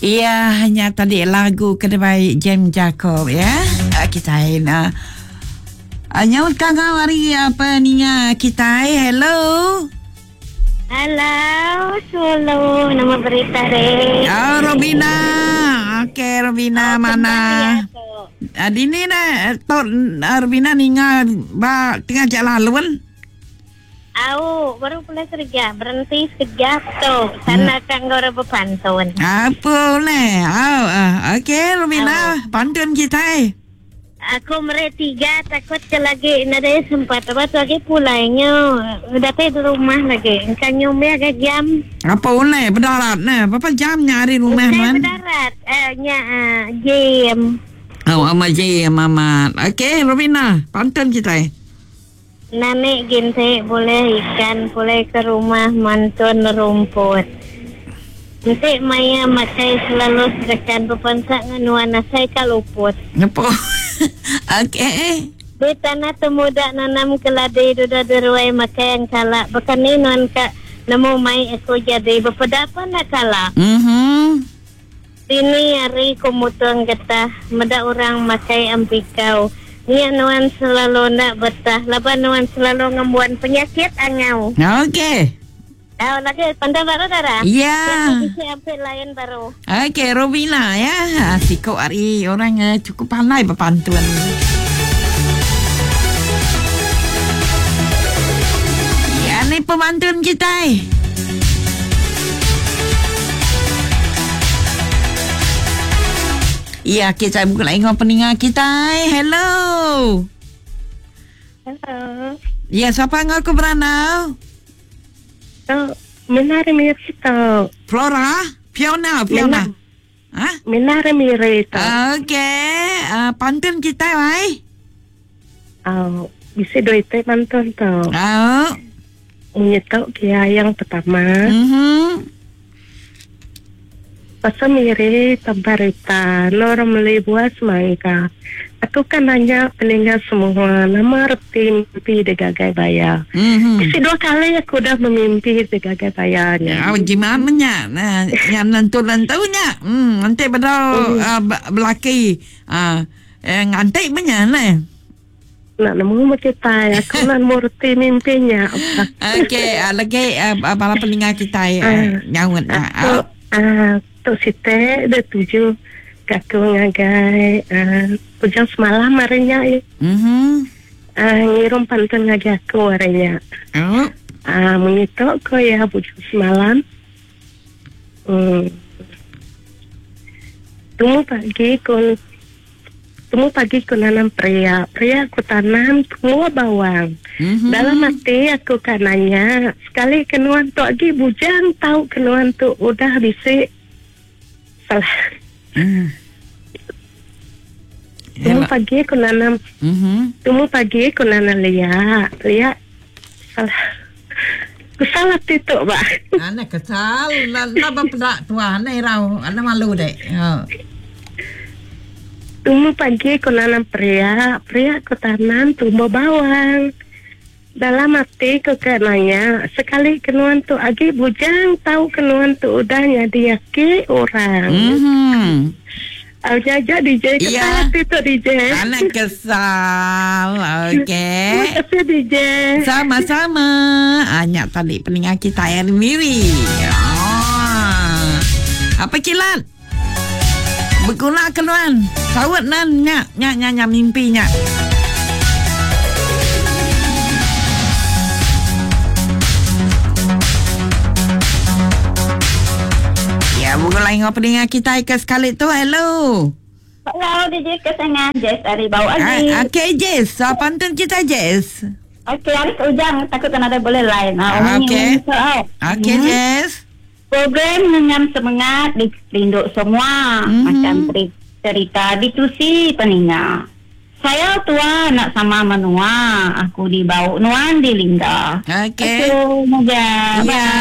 Iya, hanya tadi lagu kedai Jam Jacob ya. Kita nyawut kagak hari apa ninya kita. Hello. Halo, Solo. Nama berita deh. Oh, Robina. Okey, Robina mana? Di ni na tok Robina ninga ba tengah jalan laluan. Baru pulai kerja, berhenti sekejap tu. Sana kan gora berpantun. Apa ni? Okey, Robina, pantun kita. Aku meretiga takut ke lagi nada sempat apa tu lagi pulainya udah di rumah lagi kan nyombe agak jam apa ni berdarat ni berapa jam nyari rumah man berdarat jam ama jam mama okey Robina pantun kita nane gente boleh ikan boleh ke rumah mantun rumput nanti Maya makai selalu sedekan berpansak nganuan saya kaluput apa okey. Di tanah temuda nanam keladi duda deruai maka yang kalak. Bahkan ni non kak nemu mai aku jadi berpedapan nak kalak. Ini hari kumutang getah meda orang makai ampikau. Ni anuan selalu nak betah. Laban anuan selalu ngembuan penyakit angau. Okey. Tahu lagi pandang baru darah. Ya. Bisa sampai lain baru. Okey Robina ya. Siko hari orang cukup pandai berpantun. Ya ni pemantun kita. Ya kita buka lagi dengan pendengar kita. Hello. Hello. Ya siapa ngaku beranau? Menari mirito. Flora? Fiona? Menari mirito. Okey. Pantun kita, mai? Bisa duitnya pantun tau. Menyetau kia yang pertama. Pasal miri tabarita lor melibuas maika. Aku kan nanya peninggal semua nama reti mimpi de gagai bayar. Isi 2 kali aku dah memimpi de gagai bayarnya. Gimana nya? Yang nentu-nentunya. Nanti bedau belaki. Ngantik banyak ni. Nak nemu kita aku nak murti mimpinya. Okey, lagi para pendengar kita nyawut. Tu site de 7 kaku ngagai pujang semalam harinya ngirum pantun ngagai aku harinya. Mengitok ko ya pujang semalam. Temu pagi ku nanam pria ku tanam semua bawang. Dalam hati aku kan nanya sekali kenuan tu lagi bujang tahu kenuan tu udah bisa salah. Temu pagi ku nanam Lia salah. Ku salah itu bah. Anak kesal laba pedak tuan ni rau anak malu dek. Temu pagi ku nanam pria ku tanam tumbuh bawang. Dalam hati ku nanya sekali kenuan tu agi bujang tahu kenuan tu udah nyadi yaki orang. Jaja DJ ketawa itu DJ. Anak kesal. Okey. Terima kasih DJ. Sama-sama. Anyak tadi pendengar kita yang miri. Apa kilat? Berguna keluan. Sawat nan nyak mimpinya. Ya, bukan lain apa dengan kita ke sekali tu. Hello. Hello, DJ Kesengah. Jess dari bawah lagi. Okey, Jess. Pantun kita, Jess. Okey, hari ujang. Takut ada boleh lain. Okey. Okey, Jess. Program dengan semangat dilinduk semua. Macam cerita ditusi peninga. Saya tua nak sama menua. Aku dibawa nuan di lingga. Okey. Moga. Ya.